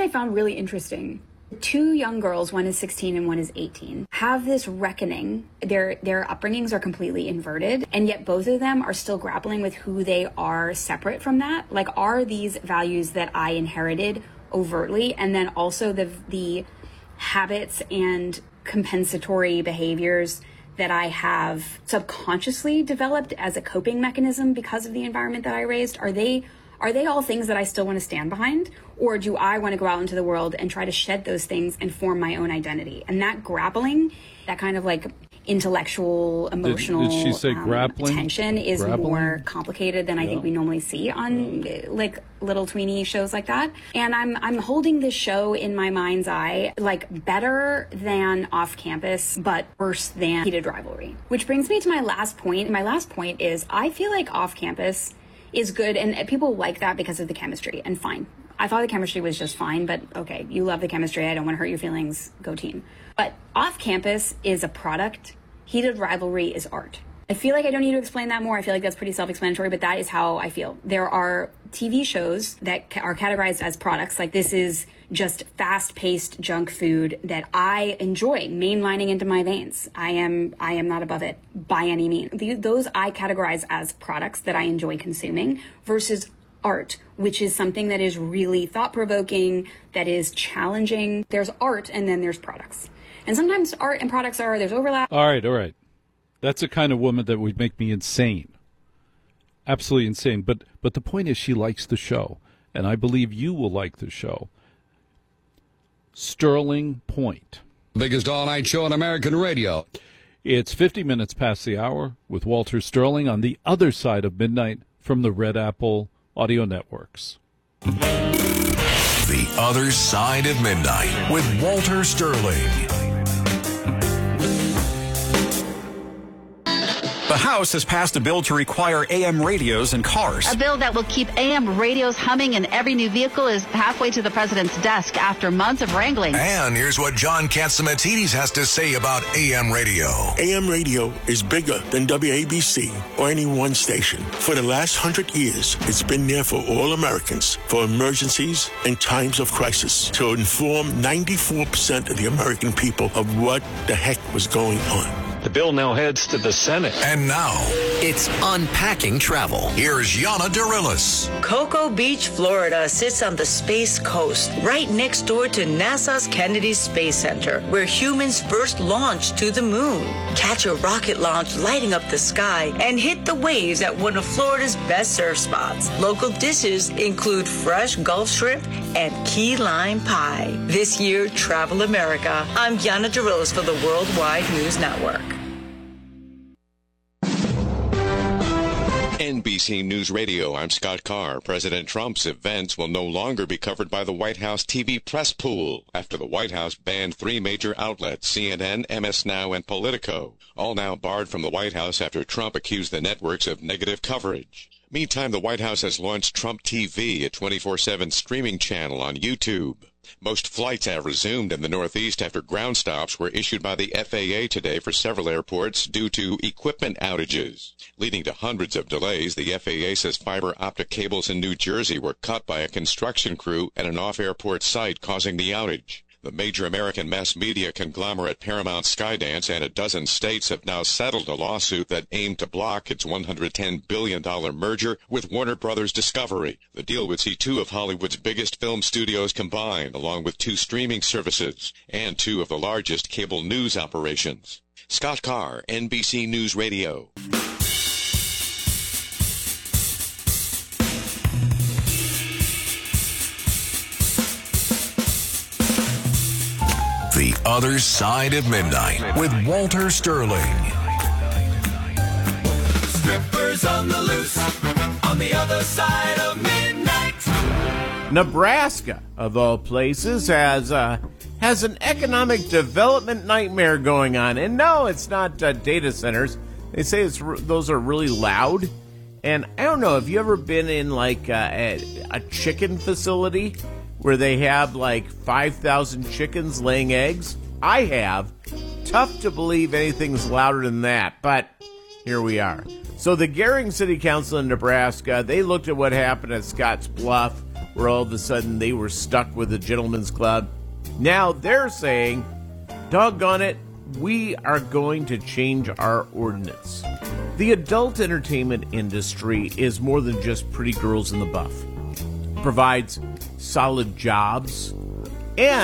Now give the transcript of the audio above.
I found really interesting. Two young girls, one is 16 and one is 18, have this reckoning. Their upbringings are completely inverted, and yet both of them are still grappling with who they are separate from that. Like, are these values that I inherited overtly, and then also the habits and compensatory behaviors that I have subconsciously developed as a coping mechanism because of the environment that I raised, are they all things that I still want to stand behind? Or do I want to go out into the world and try to shed those things and form my own identity? And that grappling, that kind of like intellectual, emotional did she say grappling? Tension is more complicated than I think we normally see on like little tweeny shows like that. And I'm holding this show in my mind's eye like better than Off Campus, but worse than Heated Rivalry. Which brings me to my last point. My last point is I feel like Off Campus is good, and people like that because of the chemistry, and fine. I thought the chemistry was just fine, but okay, you love the chemistry. I don't want to hurt your feelings. Go team. But Off Campus is a product. Heated Rivalry is art. I feel like I don't need to explain that more. I feel like that's pretty self-explanatory, but that is how I feel. There are TV shows that are categorized as products. Like, this is just fast-paced junk food that I enjoy mainlining into my veins. I am not above it by any means. Those I categorize as products that I enjoy consuming versus art, which is something that is really thought-provoking, that is challenging. There's art and then there's products. And sometimes art and products there's overlap. All right. That's the kind of woman that would make me insane. Absolutely insane. But the point is she likes the show, and I believe you will like the show. Sterling Point. Biggest all-night show on American radio. It's 50 minutes past the hour with Walter Sterling on the other side of midnight from the Red Apple Audio Networks. The Other Side of Midnight with Walter Sterling. The House has passed a bill to require AM radios in cars. A bill that will keep AM radios humming in every new vehicle is halfway to the president's desk after months of wrangling. And here's what John Catsimatidis has to say about AM radio. AM radio is bigger than WABC or any one station. For the last 100 years, it's been there for all Americans, for emergencies and times of crisis, to inform 94% of the American people of what the heck was going on. The bill now heads to the Senate. And now, it's Unpacking Travel. Here's Yana Darilis. Cocoa Beach, Florida sits on the Space Coast, right next door to NASA's Kennedy Space Center, where humans first launched to the moon. Catch a rocket launch lighting up the sky and hit the waves at one of Florida's best surf spots. Local dishes include fresh Gulf shrimp and key lime pie. This year, Travel America. I'm Yana Darilis for the Worldwide News Network. NBC News Radio, I'm Scott Carr. President Trump's events will no longer be covered by the White House TV press pool after the White House banned 3 major outlets, CNN, MS Now, and Politico, all now barred from the White House after Trump accused the networks of negative coverage. Meantime, the White House has launched Trump TV, a 24/7 streaming channel on YouTube. Most flights have resumed in the Northeast after ground stops were issued by the FAA today for several airports due to equipment outages. Leading to hundreds of delays, the FAA says fiber optic cables in New Jersey were cut by a construction crew at an off-airport site, causing the outage. The major American mass media conglomerate Paramount Skydance and a dozen states have now settled a lawsuit that aimed to block its $110 billion merger with Warner Brothers Discovery. The deal would see 2 of Hollywood's biggest film studios combined, along with 2 streaming services and 2 of the largest cable news operations. Scott Carr, NBC News Radio. The Other Side of Midnight with Walter Sterling. Strippers on the loose on the other side of midnight. Nebraska, of all places, has an economic development nightmare going on. And no, it's not data centers. They say those are really loud. And I don't know, have you ever been in like a chicken facility where they have like 5,000 chickens laying eggs? I have. Tough to believe anything's louder than that, but here we are. So the Gering City Council in Nebraska, they looked at what happened at Scotts Bluff, where all of a sudden they were stuck with a gentleman's club. Now they're saying, doggone it, we are going to change our ordinance. The adult entertainment industry is more than just pretty girls in the buff. It provides solid jobs and